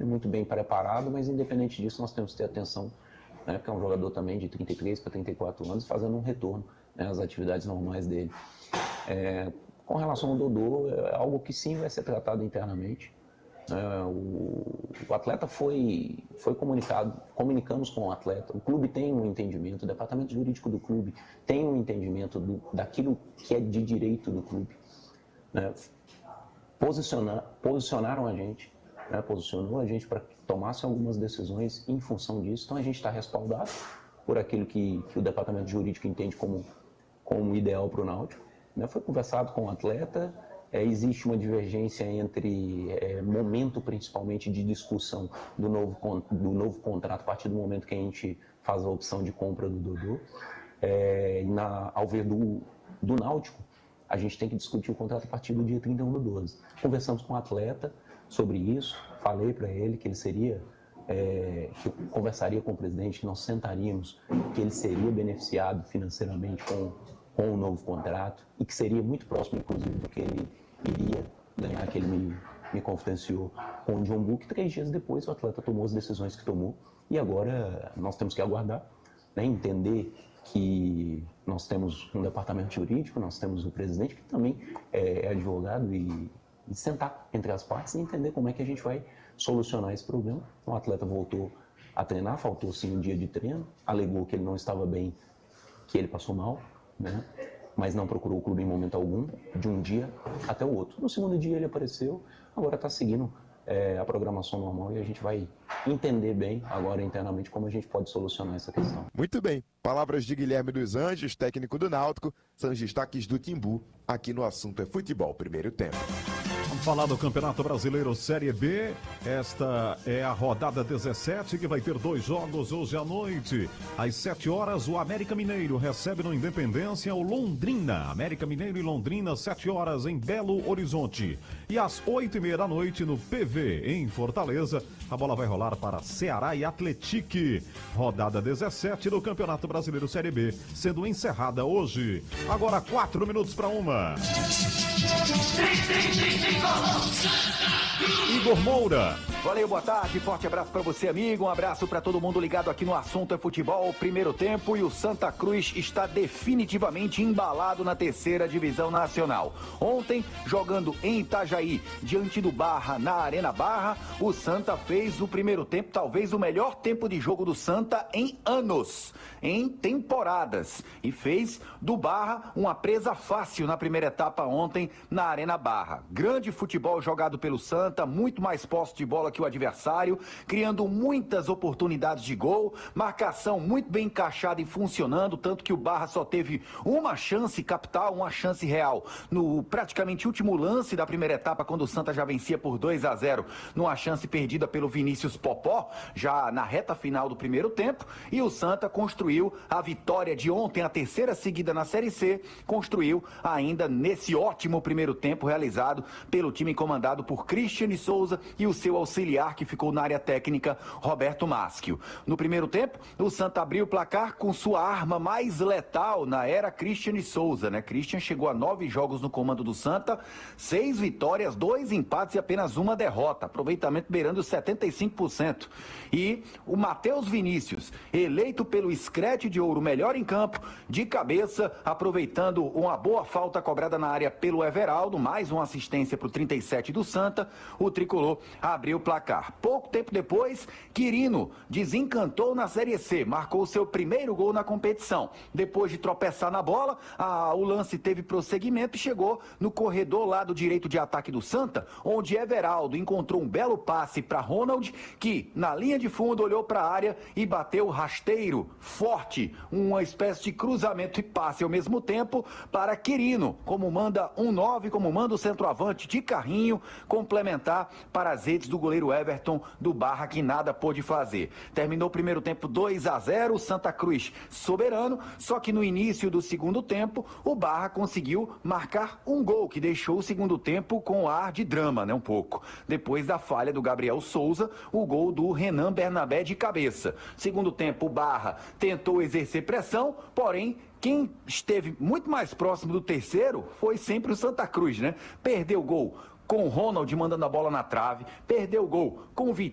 sempre muito bem preparado, mas independente disso nós temos que ter atenção, né, que é um jogador também de 33 para 34 anos fazendo um retorno, né, às atividades normais dele. Com relação ao Dodô, é algo que sim vai ser tratado internamente. O atleta foi comunicado, comunicamos com o atleta, o clube tem um entendimento, o departamento jurídico do clube tem um entendimento daquilo que é de direito do clube, né? Posicionaram a gente, né? Posicionou a gente para que tomasse algumas decisões em função disso, então a gente está respaldado por aquilo que o departamento jurídico entende como ideal para o Náutico, né? Foi conversado com o atleta. Existe uma divergência entre momento, principalmente, de discussão do novo contrato, a partir do momento que a gente faz a opção de compra do Dodô. Ao ver do Náutico, a gente tem que discutir o contrato a partir do dia 31/12. Conversamos com o atleta sobre isso, falei para ele que ele seria, que eu conversaria com o presidente, que nós sentaríamos, que ele seria beneficiado financeiramente com o novo contrato e que seria muito próximo, inclusive, do que ele iria ganhar, que ele me confidenciou com o John Book. 3 dias depois o atleta tomou as decisões que tomou e agora nós temos que aguardar, né, entender que nós temos um departamento jurídico, nós temos o presidente que também é advogado e sentar entre as partes e entender como é que a gente vai solucionar esse problema. O atleta voltou a treinar, faltou sim um dia de treino, alegou que ele não estava bem, que ele passou mal, né? Mas não procurou o clube em momento algum, de um dia até o outro. No segundo dia ele apareceu, agora está seguindo a programação normal e a gente vai entender bem agora internamente como a gente pode solucionar essa questão. Muito bem, palavras de Guilherme dos Anjos, técnico do Náutico, são os destaques do Timbu, aqui no Assunto é Futebol, primeiro tempo. Vamos falar do Campeonato Brasileiro Série B. Esta é a rodada 17, que vai ter 2 jogos hoje à noite. Às 7 horas, o América Mineiro recebe no Independência o Londrina. América Mineiro e Londrina, 7 horas em Belo Horizonte. E às 8h30 da noite, no PV, em Fortaleza, a bola vai rolar para Ceará e Atletique. Rodada 17 do Campeonato Brasileiro Série B, sendo encerrada hoje. Agora 4 minutos para 1. Igor Moura. Valeu, boa tarde, forte abraço para você, amigo, um abraço para todo mundo ligado aqui no Assunto é Futebol, primeiro tempo, e o Santa Cruz está definitivamente embalado na 3ª Divisão Nacional. Ontem, jogando em Itajaí, diante do Barra, na Arena Barra, o Santa fez o primeiro tempo, talvez o melhor tempo de jogo do Santa em anos, em temporadas, e fez do Barra uma presa fácil na primeira etapa ontem na Arena Barra. Grande futebol jogado pelo Santa, muito mais posse de bola que o adversário, criando muitas oportunidades de gol, marcação muito bem encaixada e funcionando, tanto que o Barra só teve uma chance capital, uma chance real, no praticamente último lance da primeira etapa, quando o Santa já vencia por 2-0, numa chance perdida pelo Vinícius Popó, já na reta final do primeiro tempo, e o Santa construiu a vitória de ontem, a 3ª seguida na Série C, construiu ainda nesse ótimo primeiro tempo realizado pelo time comandado por Cristiane Souza e o seu auxiliar, que ficou na área técnica, Roberto Maschio. No primeiro tempo, o Santa abriu o placar com sua arma mais letal na era Cristiane Souza, né? Christian chegou a 9 jogos no comando do Santa, 6 vitórias, 2 empates e apenas 1 derrota, aproveitamento beirando 75%. E o Matheus Vinícius, eleito pelo Screte de Ouro melhor em campo, de cabeça, aproveitando uma boa falta cobrada na área pelo Everaldo, mais uma assistência para o 37 do Santa, o tricolor abriu o placar. Pouco tempo depois, Quirino desencantou na Série C, marcou seu primeiro gol na competição. Depois de tropeçar na bola, o lance teve prosseguimento e chegou no corredor lado direito de ataque do Santa, onde Everaldo encontrou um belo passe para Ronald, que na linha de fundo olhou para a área e bateu rasteiro, forte, uma espécie de cruzamento e passe ao mesmo tempo para Quirino, como manda um 9, como manda o centroavante de carrinho, complementar para as redes do goleiro Everton do Barra, que nada pôde fazer. Terminou o primeiro tempo 2-0, Santa Cruz soberano, só que no início do segundo tempo, o Barra conseguiu marcar um gol, que deixou o segundo tempo com ar de drama, né, um pouco. Depois da falha do Gabriel Souza, o gol do Renan Bernabé de cabeça. Segundo tempo, o Barra tentou exercer pressão, porém, quem esteve muito mais próximo do terceiro foi sempre o Santa Cruz, né? Perdeu o gol com o Ronald mandando a bola na trave, perdeu o gol com o Vitinho